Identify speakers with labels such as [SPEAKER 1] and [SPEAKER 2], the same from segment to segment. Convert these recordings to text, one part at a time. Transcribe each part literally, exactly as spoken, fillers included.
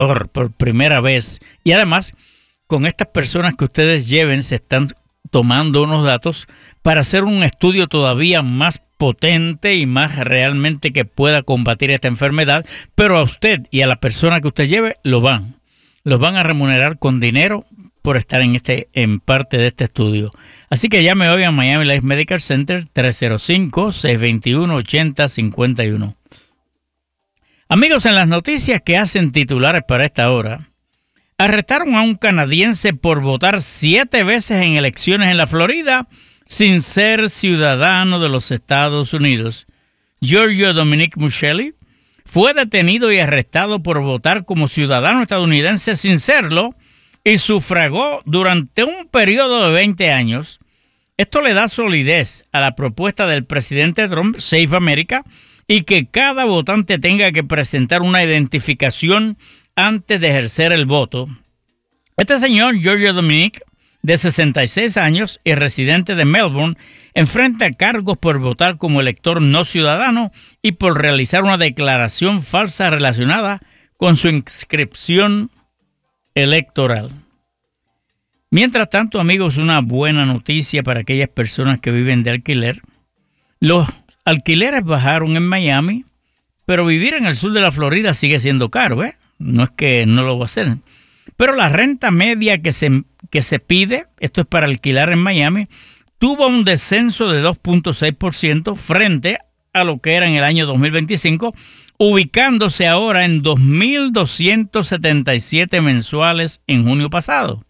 [SPEAKER 1] por, por primera vez. Y además, con estas personas que ustedes lleven, se están tomando unos datos para hacer un estudio todavía más potente y más realmente que pueda combatir esta enfermedad. Pero a usted y a la persona que usted lleve, lo van. Los van a remunerar con dinero por estar en este en parte de este estudio. Así que llame hoy a Miami Life Medical Center tres cero cinco, seis dos uno, ocho cero cinco uno. Amigos, en las noticias que hacen titulares para esta hora, arrestaron a un canadiense por votar siete veces en elecciones en la Florida sin ser ciudadano de los Estados Unidos. Giorgio Dominic Muscelli fue detenido y arrestado por votar como ciudadano estadounidense sin serlo y sufragó durante un periodo de veinte años. Esto le da solidez a la propuesta del presidente Trump, Save America, y que cada votante tenga que presentar una identificación antes de ejercer el voto. Este señor, Giorgio Dominic, de sesenta y seis años y residente de Melbourne, enfrenta cargos por votar como elector no ciudadano y por realizar una declaración falsa relacionada con su inscripción electoral. Mientras tanto, amigos, una buena noticia para aquellas personas que viven de alquiler. Los alquileres bajaron en Miami, pero vivir en el sur de la Florida sigue siendo caro, ¿eh? No es que no lo va a hacer. Pero la renta media que se, que se pide, esto es para alquilar en Miami, tuvo un descenso de dos punto seis por ciento frente a lo que era en el año dos mil veinticinco, ubicándose ahora en dos mil doscientos setenta y siete mensuales en junio pasado.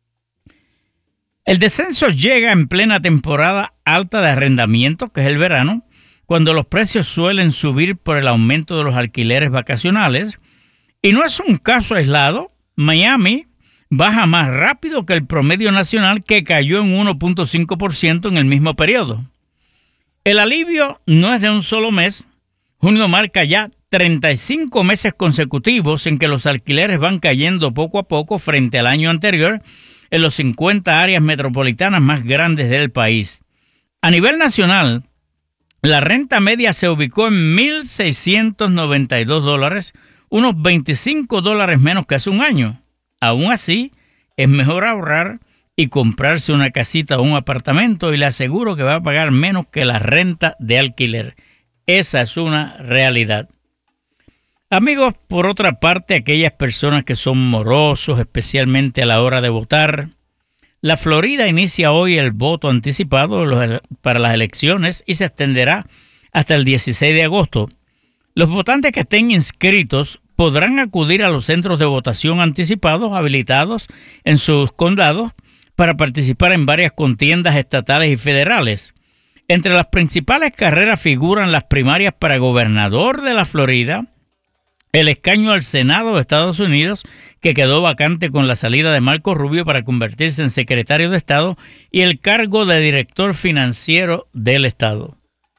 [SPEAKER 1] El descenso llega en plena temporada alta de arrendamiento, que es el verano, cuando los precios suelen subir por el aumento de los alquileres vacacionales. Y no es un caso aislado. Miami baja más rápido que el promedio nacional, que cayó en uno punto cinco por ciento en el mismo periodo. El alivio no es de un solo mes. Junio marca ya treinta y cinco meses consecutivos en que los alquileres van cayendo poco a poco frente al año anterior en los cincuenta áreas metropolitanas más grandes del país. A nivel nacional, la renta media se ubicó en mil seiscientos noventa y dos dólares, unos veinticinco dólares menos que hace un año. Aún así, es mejor ahorrar y comprarse una casita o un apartamento, y le aseguro que va a pagar menos que la renta de alquiler. Esa es una realidad. Amigos, por otra parte, aquellas personas que son morosos, especialmente a la hora de votar, la Florida inicia hoy el voto anticipado para las elecciones y se extenderá hasta el dieciséis de agosto. Los votantes que estén inscritos podrán acudir a los centros de votación anticipados habilitados en sus condados para participar en varias contiendas estatales y federales. Entre las principales carreras figuran las primarias para gobernador de la Florida, el escaño al Senado de Estados Unidos, que quedó vacante con la salida de Marco Rubio para convertirse en secretario de Estado, y el cargo de director financiero del Estado.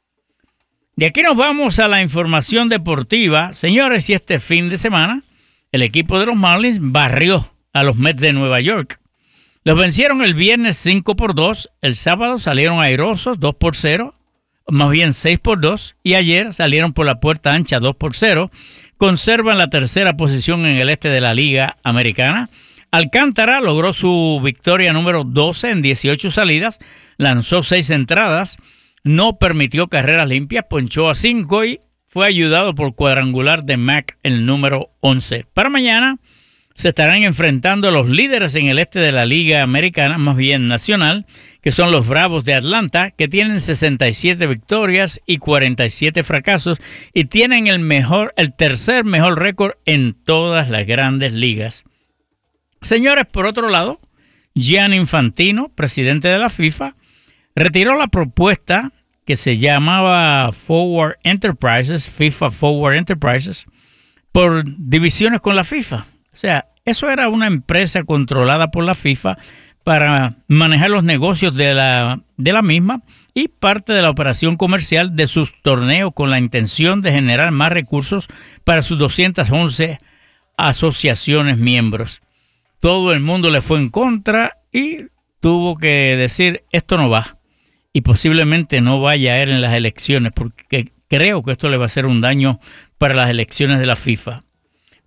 [SPEAKER 1] De aquí nos vamos a la información deportiva. Señores, y este fin de semana, el equipo de los Marlins barrió a los Mets de Nueva York. Los vencieron el viernes cinco por dos, el sábado salieron airosos dos por cero, más bien seis por dos, y ayer salieron por la puerta ancha dos por cero. Conservan la tercera posición en el este de la Liga Americana. Alcántara logró su victoria número doce en dieciocho salidas, lanzó seis entradas, no permitió carreras limpias, ponchó a cinco y fue ayudado por cuadrangular de Mac, el número once. Para mañana se estarán enfrentando los líderes en el este de la Liga Americana, más bien nacional, que son los Bravos de Atlanta, que tienen sesenta y siete victorias y cuarenta y siete fracasos y tienen el mejor, el tercer mejor récord en todas las grandes ligas. Señores, por otro lado, Gianni Infantino, presidente de la FIFA, retiró la propuesta que se llamaba Forward Enterprises, FIFA Forward Enterprises, por divisiones con la FIFA. O sea, eso era una empresa controlada por la FIFA para manejar los negocios de la, de la misma y parte de la operación comercial de sus torneos, con la intención de generar más recursos para sus doscientas once asociaciones miembros. Todo el mundo le fue en contra y tuvo que decir, esto no va. Y posiblemente no vaya a ir en las elecciones, porque creo que esto le va a hacer un daño para las elecciones de la FIFA.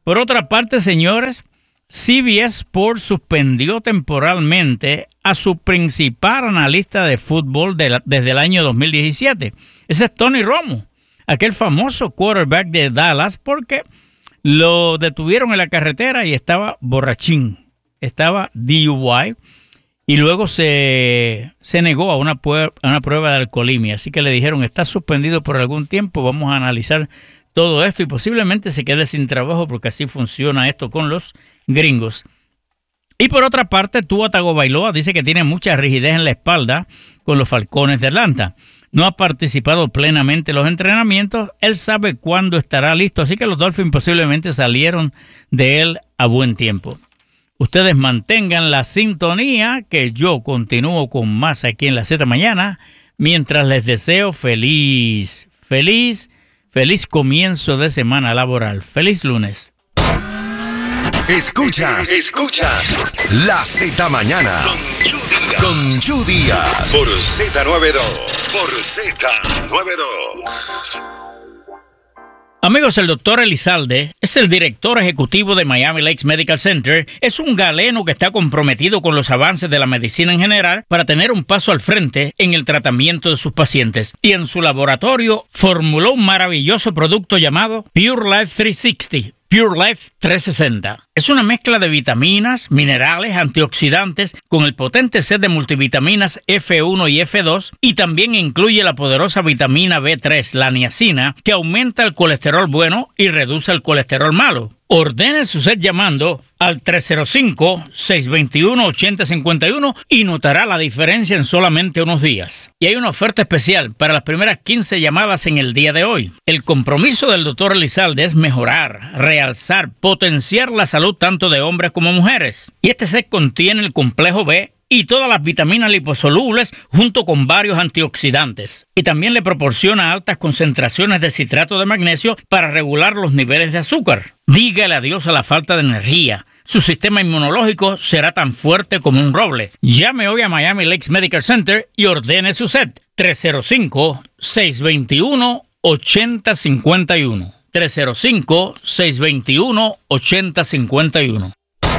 [SPEAKER 1] Por otra parte, señores, C B S Sports suspendió temporalmente a su principal analista de fútbol de la, desde el año dos mil diecisiete. Ese es Tony Romo, aquel famoso quarterback de Dallas, porque lo detuvieron en la carretera y estaba borrachín, estaba D U I, y luego se, se negó a una, prueba, a una prueba de alcoholemia. Así que le dijeron, está suspendido por algún tiempo, vamos a analizar todo esto y posiblemente se quede sin trabajo porque así funciona esto con los gringos. Y por otra parte, Tua Tagovailoa dice que tiene mucha rigidez en la espalda con los Falcones de Atlanta. No ha participado plenamente en los entrenamientos. Él sabe cuándo estará listo, así que los Dolphins posiblemente salieron de él a buen tiempo. Ustedes mantengan la sintonía, que yo continúo con más aquí en la Z Mañana, mientras les deseo feliz, feliz, feliz comienzo de semana laboral. Feliz lunes.
[SPEAKER 2] Escuchas, escuchas la Z Mañana con Yu Díaz por Z noventa y dos, por Z noventa y dos.
[SPEAKER 1] Amigos, el doctor Elizalde es el director ejecutivo de Miami Lakes Medical Center. Es un galeno que está comprometido con los avances de la medicina en general para tener un paso al frente en el tratamiento de sus pacientes. Y en su laboratorio formuló un maravilloso producto llamado Pure Life trescientos sesenta. Pure Life trescientos sesenta. Es una mezcla de vitaminas, minerales, antioxidantes con el potente set de multivitaminas F uno y F dos y también incluye la poderosa vitamina B tres, la niacina, que aumenta el colesterol bueno y reduce el colesterol malo. Ordene su set llamando al tres cero cinco, seis dos uno, ocho cero cinco uno y notará la diferencia en solamente unos días. Y hay una oferta especial para las primeras quince llamadas en el día de hoy. El compromiso del doctor Elizalde es mejorar, realzar, potenciar la salud tanto de hombres como mujeres. Y este set contiene el complejo B y todas las vitaminas liposolubles junto con varios antioxidantes. Y también le proporciona altas concentraciones de citrato de magnesio para regular los niveles de azúcar. Dígale adiós a la falta de energía. Su sistema inmunológico será tan fuerte como un roble. Llame hoy a Miami Lakes Medical Center y ordene su set. tres cero cinco, seis dos uno, ocho cero cinco uno. tres cero cinco, seis dos uno, ocho cero cinco uno.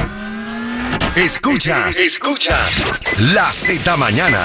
[SPEAKER 2] Escuchas, escuchas la Z Mañana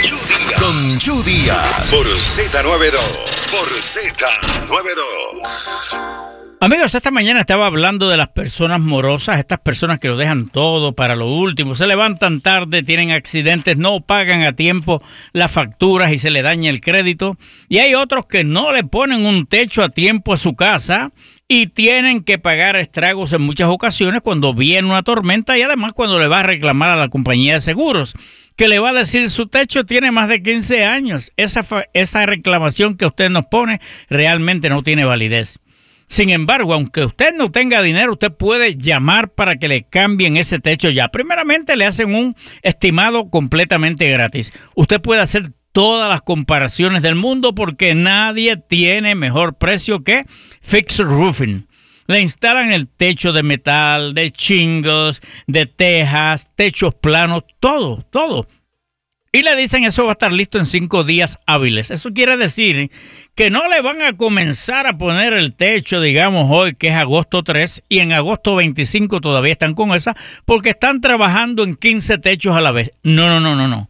[SPEAKER 2] con Yu Díaz por Z noventa y dos, por Z noventa y dos.
[SPEAKER 1] Amigos, esta mañana estaba hablando de las personas morosas, estas personas que lo dejan todo para lo último, se levantan tarde, tienen accidentes, no pagan a tiempo las facturas y se le daña el crédito. Y hay otros que no le ponen un techo a tiempo a su casa y tienen que pagar estragos en muchas ocasiones cuando viene una tormenta y además cuando le va a reclamar a la compañía de seguros, que le va a decir su techo tiene más de quince años. Esa, esa reclamación que usted nos pone realmente no tiene validez. Sin embargo, aunque usted no tenga dinero, usted puede llamar para que le cambien ese techo ya. Primeramente, le hacen un estimado completamente gratis. Usted puede hacer todas las comparaciones del mundo porque nadie tiene mejor precio que Fixer Roofing. Le instalan el techo de metal, de shingles, de tejas, techos planos, todo, todo. Y le dicen eso va a estar listo en cinco días hábiles. Eso quiere decir que no le van a comenzar a poner el techo, digamos, hoy que es agosto tres, y en agosto veinticinco todavía están con esa, porque están trabajando en quince techos a la vez. No, no, no, no, no.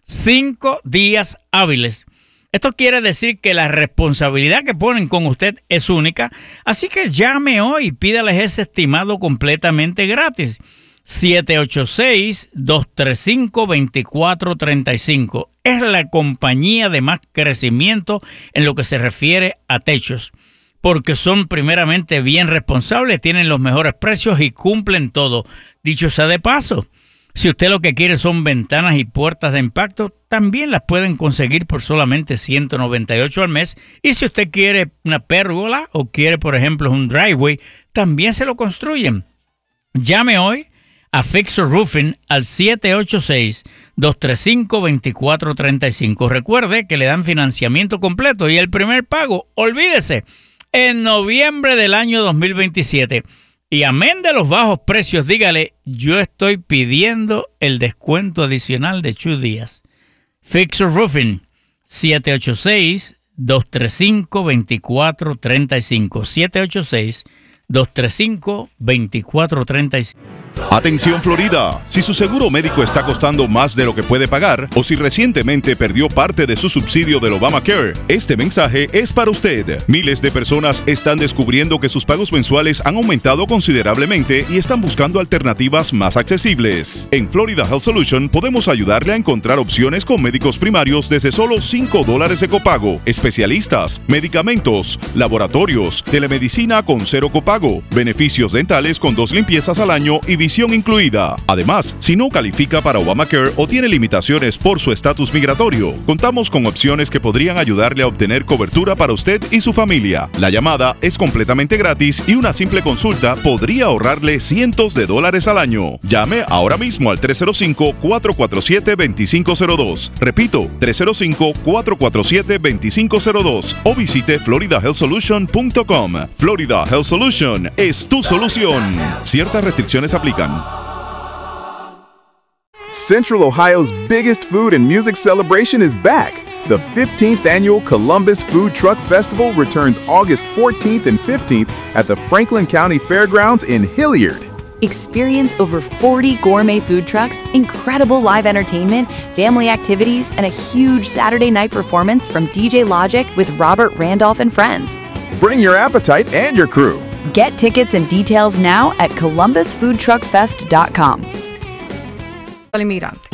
[SPEAKER 1] Cinco días hábiles. Esto quiere decir que la responsabilidad que ponen con usted es única. Así que llame hoy y pídales ese estimado completamente gratis. siete ocho seis, dos tres cinco, dos cuatro tres cinco. Es la compañía de más crecimiento en lo que se refiere a techos, porque son primeramente bien responsables, tienen los mejores precios y cumplen todo. Dicho sea de paso, si usted lo que quiere son ventanas y puertas de impacto, también las pueden conseguir por solamente ciento noventa y ocho al mes. Y si usted quiere una pérgola o quiere, por ejemplo, un driveway, también se lo construyen. Llame hoy a Fixer Roofing al siete ocho seis, dos tres cinco, dos cuatro tres cinco. Recuerde que le dan financiamiento completo y el primer pago, olvídese, en noviembre del año dos mil veintisiete. Y amén de los bajos precios, dígale, yo estoy pidiendo el descuento adicional de Chu Díaz. Fixer Roofing, siete ocho seis, dos tres cinco, dos cuatro tres cinco. siete ocho seis, dos tres cinco, dos cuatro tres cinco.
[SPEAKER 3] Atención Florida, si su seguro médico está costando más de lo que puede pagar o si recientemente perdió parte de su subsidio del Obamacare, este mensaje es para usted. Miles de personas están descubriendo que sus pagos mensuales han aumentado considerablemente y están buscando alternativas más accesibles. En Florida Health Solution podemos ayudarle a encontrar opciones con médicos primarios desde solo cinco dólares de copago, especialistas, medicamentos, laboratorios, telemedicina con cero copago, beneficios dentales con dos limpiezas al año y visión incluida. Además, si no califica para Obamacare o tiene limitaciones por su estatus migratorio, contamos con opciones que podrían ayudarle a obtener cobertura para usted y su familia. La llamada es completamente gratis y una simple consulta podría ahorrarle cientos de dólares al año. Llame ahora mismo al tres cero cinco, cuatro cuatro siete, dos cinco cero dos. Repito, tres cero cinco, cuatro cuatro siete, dos cinco cero dos o visite florida health solution punto com. Florida Health Solution es tu solución. Ciertas restricciones aplican.
[SPEAKER 4] Central Ohio's biggest food and music celebration is back. The fifteenth Annual Columbus Food Truck Festival returns August fourteenth and fifteenth at the Franklin County Fairgrounds in Hilliard.
[SPEAKER 5] Experience over forty gourmet food trucks, incredible live entertainment, family activities, and a huge Saturday night performance from D J Logic with Robert Randolph and friends.
[SPEAKER 4] Bring your appetite and your crew.
[SPEAKER 5] Get tickets and details now at columbus food truck fest dot com.
[SPEAKER 6] Inmigrante.